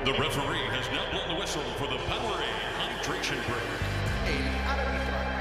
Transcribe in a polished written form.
The referee has now blown the whistle for the Powerade Hydration Break. El árbitro